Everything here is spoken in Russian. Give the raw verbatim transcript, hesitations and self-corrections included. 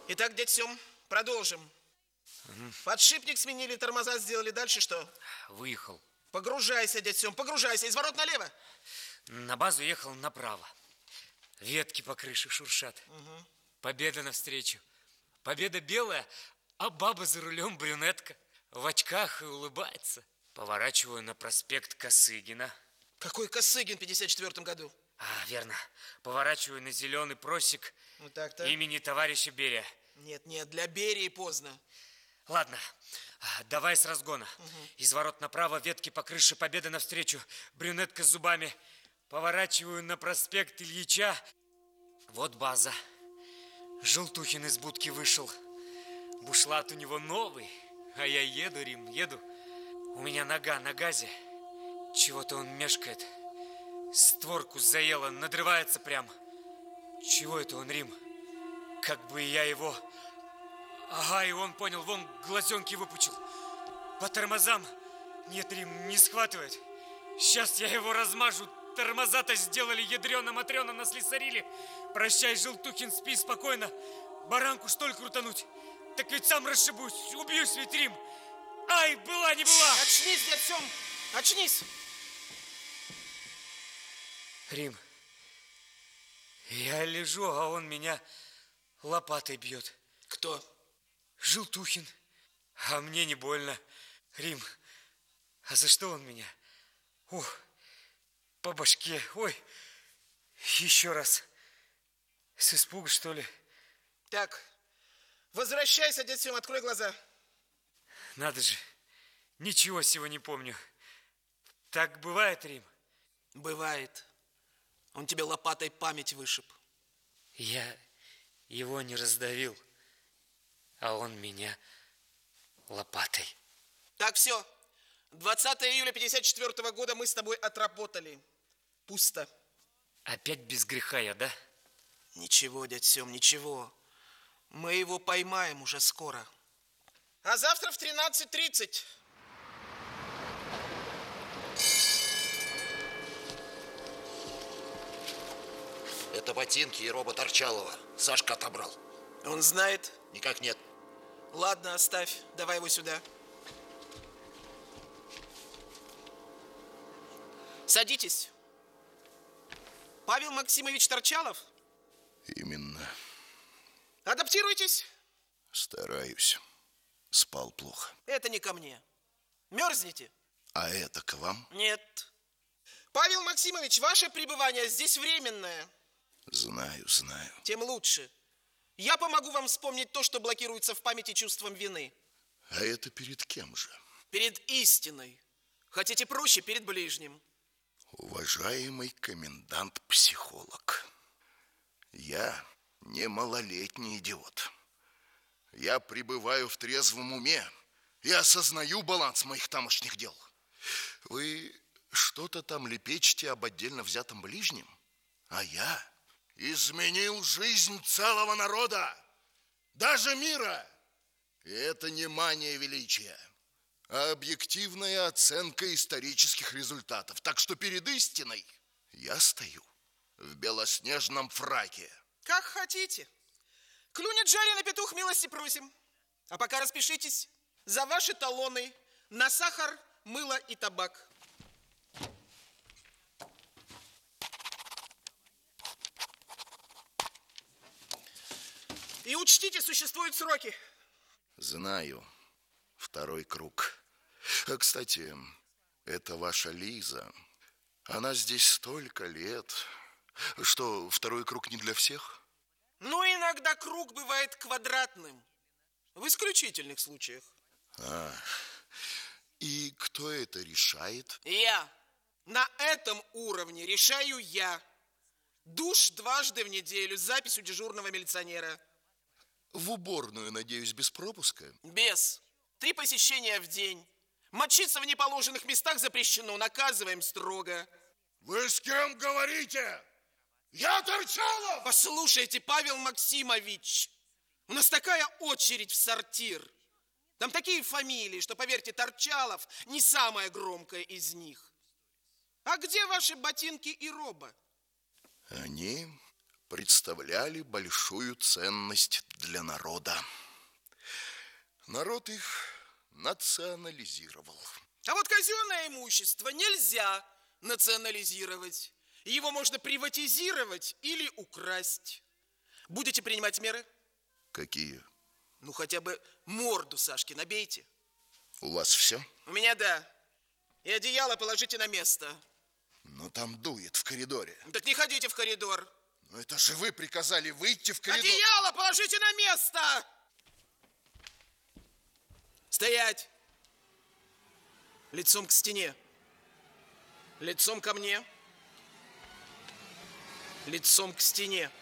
Итак, дядь Сем, продолжим. Угу. Подшипник сменили, тормоза сделали. Дальше что? Выехал. Погружайся, дядь Сем, погружайся. Из ворот налево. На базу ехал направо. Ветки по крыше шуршат. Угу. Победа навстречу. Победа белая, а баба за рулем брюнетка. В очках и улыбается. Поворачиваю на проспект Косыгина. Какой Косыгин в пятьдесят четвёртом году? А, верно. Поворачиваю на зеленый просек ну, так-то. имени товарища Берия. Нет, нет, для Берии поздно. Ладно, давай с разгона. Угу. Из ворот направо, ветки по крыше, победа навстречу. Брюнетка с зубами. Поворачиваю на проспект Ильича. Вот база. Желтухин из будки вышел. Бушлат у него новый. А я еду, Рим, еду. У меня нога на газе. Чего-то он мешкает. Створку заело, надрывается прям. Чего это он, Рим? Как бы я его... Ага, и он понял, вон глазенки выпучил. По тормозам. Нет, Рим, не схватывает. Сейчас я его размажу. Тормоза-то сделали, ядрено-матрено наслесарили. Прощай, Желтухин, спи спокойно. Баранку, что ли, крутануть? Так ведь сам расшибусь, убьюсь ведь, Рим. Ай, была не была. Очнись, дядь Сем, очнись. Рим, я лежу, а он меня лопатой бьет. Кто? Желтухин. А мне не больно. Рим, а за что он меня? Ух, по башке. Ой, еще раз. С испуга, что ли? Так, возвращайся, дядь Сем, открой глаза. Надо же, ничего сего не помню. Так бывает, Рим? Бывает. Он тебе лопатой память вышиб. Я его не раздавил, а он меня лопатой. Так, все. двадцатого июля пятьдесят четвёртого года мы с тобой отработали. Пусто. Опять без греха я, да? Ничего, дядь Сем, ничего. Мы его поймаем уже скоро. А завтра в тринадцать тридцать. Это ботинки и робот Арчалова. Сашка отобрал. Он знает? Никак нет. Ладно, оставь. Давай его сюда. Садитесь. Павел Максимович Торчалов? Именно. Адаптируйтесь. Стараюсь. Спал плохо. Это не ко мне. Мерзнете? А это к вам? Нет. Павел Максимович, ваше пребывание здесь временное. Знаю, знаю. Тем лучше. Я помогу вам вспомнить то, что блокируется в памяти чувством вины. А это перед кем же? Перед истиной. Хотите проще, перед ближним. Уважаемый комендант-психолог, я не малолетний идиот. Я пребываю в трезвом уме и осознаю баланс моих тамошних дел. Вы что-то там лепечете об отдельно взятом ближнем, а я изменил жизнь целого народа, даже мира. И это не мания величия, а объективная оценка исторических результатов. Так что перед истиной я стою в белоснежном фраке. Как хотите. Клюнет жареный петух, милости просим. А пока распишитесь за ваши талоны на сахар, мыло и табак. И учтите, существуют сроки. Знаю. Второй круг. А, кстати, это ваша Лиза. Она здесь столько лет. Что, второй круг не для всех? Ну, иногда круг бывает квадратным. В исключительных случаях. А, и кто это решает? Я. На этом уровне решаю я. Душ дважды в неделю, запись у дежурного милиционера. В уборную, надеюсь, без пропуска? Без. Три посещения в день. Мочиться в неположенных местах запрещено, наказываем строго. Вы с кем говорите? Я Торчалов! Послушайте, Павел Максимович, у нас такая очередь в сортир. Там такие фамилии, что, поверьте, Торчалов не самая громкая из них. А где ваши ботинки и роба? Они представляли большую ценность для народа. Народ их национализировал. А вот казенное имущество нельзя национализировать. Его можно приватизировать или украсть. Будете принимать меры? Какие? Ну, хотя бы морду Сашке набейте. У вас все? У меня да. И одеяло положите на место. Но там дует в коридоре. Так не ходите в коридор. Но это же вы приказали выйти в коридор. Одеяло положите на место! Стоять! Лицом к стене. Лицом ко мне. Лицом к стене.